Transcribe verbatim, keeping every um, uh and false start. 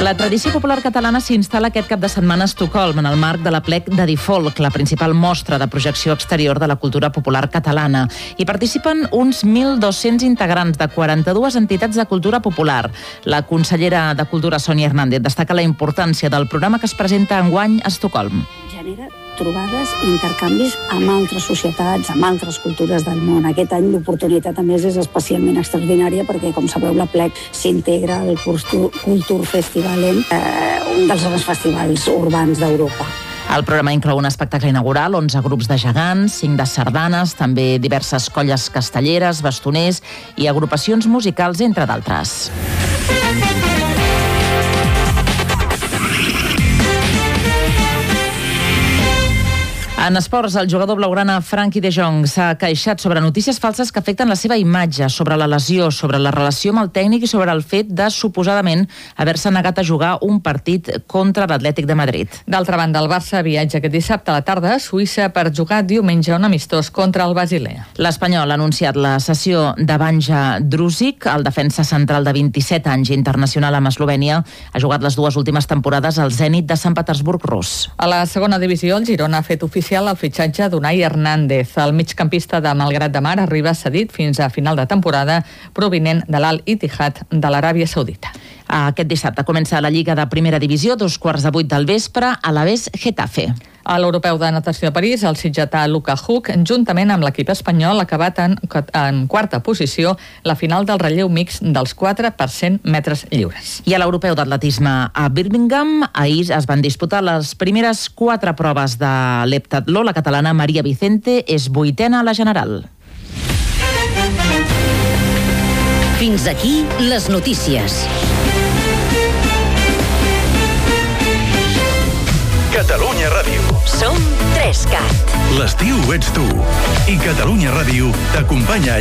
La tradició popular catalana s'instal·la aquest cap de setmana a Estocolm en el marc de la Plec de Difolc, la principal mostra de projecció exterior de la cultura popular catalana. Hi participen uns mil dos-cents integrants de quaranta-dues entitats de cultura popular. La consellera de Cultura, Sònia Hernández, destaca la importància del programa que es presenta enguany a Estocolm. Genera trobades i intercanvis amb altres societats, amb altres cultures del món. Aquest any l'oportunitat, a més, és especialment extraordinària perquè, com sabeu, la Plec s'integra al Kultur Festivalen, eh, un dels grans festivals urbans d'Europa. El programa inclou un espectacle inaugural, onze grups de gegants, cinc de sardanes, també diverses colles castelleres, bastoners i agrupacions musicals, entre d'altres. En esports, el jugador blaugrana Frenkie de Jong s'ha queixat sobre notícies falses que afecten la seva imatge, sobre la lesió, sobre la relació amb el tècnic i sobre el fet de, suposadament, haver-se negat a jugar un partit contra l'Atlètic de Madrid. D'altra banda, el Barça viatja aquest dissabte a la tarda a Suïssa per jugar diumenge un amistós contra el Basilea. L'Espanyol ha anunciat la cessió de Banja Družić, el defensa central de vint-i-set anys internacional amb Eslovènia. Ha jugat les dues últimes temporades al Zenit de Sant Petersburg rus. A la segona divisió, el Girona ha fet oficial el fitxatge d'Unai Hernández. El migcampista de Malgrat de Mar arriba cedit fins a final de temporada, provinent de l'Al Ittihad de l'Aràbia Saudita. Aquest dissabte comença la Lliga de Primera Divisió, dos quarts de vuit del vespre, a l'Alavés Getafe. A l'Europeu de Natació de París, el sitgetà Luka Huk, juntament amb l'equip espanyol, ha acabat en, en quarta posició la final del relleu mix dels quatre per cent metres lliures. I a l'Europeu d'Atletisme a Birmingham, ahir es van disputar les primeres quatre proves de l'heptatló. La catalana Maria Vicente és vuitena a la general. Fins aquí les notícies. Catalunya Ràdio. Som tres cat. L'estiu ets tu. I Catalunya Ràdio t'acompanya